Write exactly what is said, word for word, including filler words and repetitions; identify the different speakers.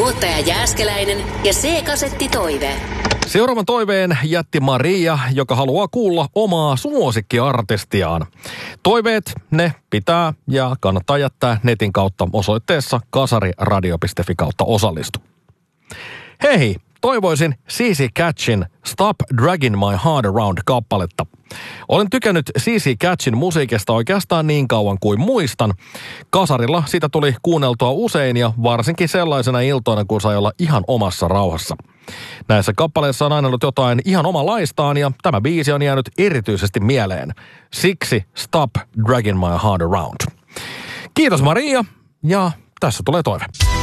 Speaker 1: Tuottaja Jääskeläinen ja C-kasetti Toive.
Speaker 2: Seuraavan toiveen jätti Maria, joka haluaa kuulla omaa suosikkiartistiaan. Toiveet, ne pitää ja kannattaa jättää netin kautta osoitteessa kasariradio piste fi kautta osallistu. Hei, toivoisin C C Catchin Stop Dragging My Heart Around-kappaletta. Olen tykännyt C C Catchin musiikista oikeastaan niin kauan kuin muistan. Kasarilla sitä tuli kuunneltua usein ja varsinkin sellaisena iltoina, kun sai olla ihan omassa rauhassa. Näissä kappaleissa on aina ollut jotain ihan omalaistaan ja tämä biisi on jäänyt erityisesti mieleen. Siksi Stop Dragging My Heart Around. Kiitos Maria ja tässä tulee toive.